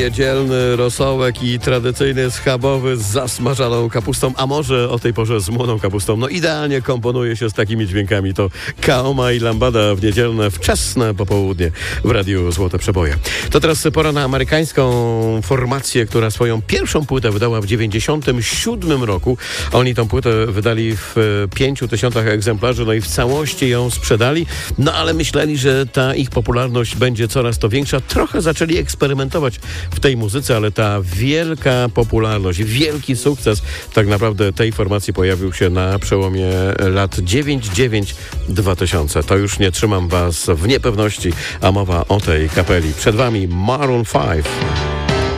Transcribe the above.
niedzielny rosołek i tradycyjny schabowy z zasmażaną kapustą, a może o tej porze z młodą kapustą. No idealnie komponuje się z takimi dźwiękami. To Kaoma i Lambada w niedzielne, wczesne popołudnie w Radiu Złote Przeboje. To teraz pora na amerykańską formację, która swoją pierwszą płytę wydała w 1997 roku. Oni tą płytę wydali w 5000 egzemplarzy, no i w całości ją sprzedali. No ale myśleli, że ta ich popularność będzie coraz to większa. Trochę zaczęli eksperymentować w tej muzyce, ale ta wielka popularność, wielki sukces tak naprawdę tej formacji pojawił się na przełomie lat 99-2000. To już nie trzymam was w niepewności, a mowa o tej kapeli. Przed wami Maroon 5.